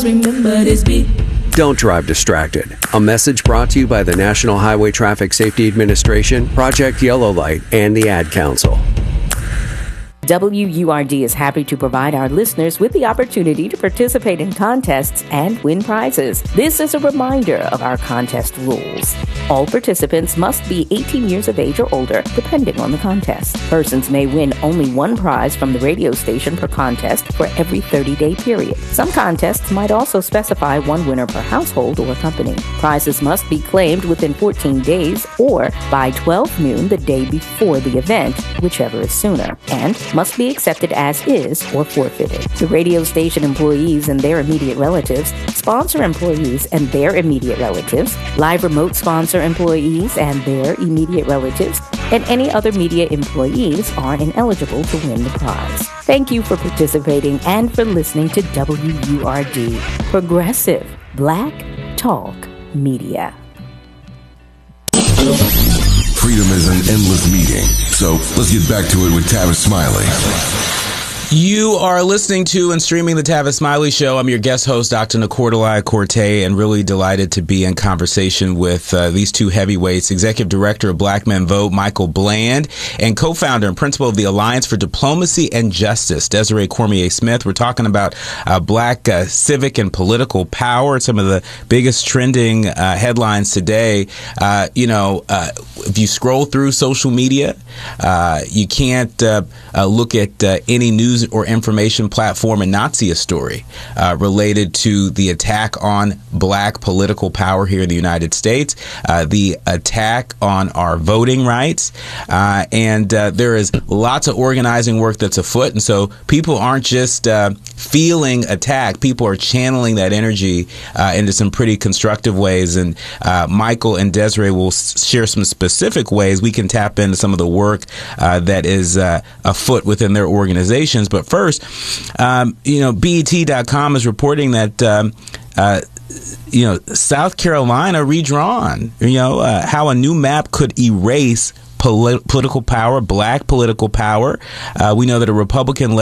Remember this beat. Don't drive distracted. A message brought to you by the National Highway Traffic Safety Administration, Project Yellow Light, and the Ad Council. WURD is happy to provide our listeners with the opportunity to participate in contests and win prizes. This is a reminder of our contest rules. All participants must be 18 years of age or older, depending on the contest. Persons may win only one prize from the radio station per contest for every 30-day period. Some contests might also specify one winner per household or company. Prizes must be claimed within 14 days or by 12 noon the day before the event, whichever is sooner, and must be accepted as is or forfeited. The radio station employees and their immediate relatives, sponsor employees and their immediate relatives, live remote sponsor employees and their immediate relatives, and any other media employees are ineligible to win the prize. Thank you for participating and for listening to WURD, Progressive Black Talk Media. Freedom is an endless meeting, so let's get back to it with Tavis Smiley. You are listening to and streaming the Tavis Smiley Show. I'm your guest host, Dr. Nicordelai Corte, and really delighted to be in conversation with these two heavyweights, Executive Director of Black Men Vote, Michael Bland, and co-founder and principal of the Alliance for Diplomacy and Justice, Desiree Cormier-Smith. We're talking about black civic and political power, some of the biggest trending headlines today. If you scroll through social media, you can't look at any news or information platform and not see a story related to the attack on black political power here in the United States, the attack on our voting rights, and there is lots of organizing work that's afoot. And so people aren't just feeling attacked. People are channeling that energy into some pretty constructive ways. And Michael and Desiree will share some specific ways we can tap into some of the work that is afoot within their organizations. But first, BET.com is reporting that South Carolina redrawn. How a new map could erase political power, black political power. We know that a Republican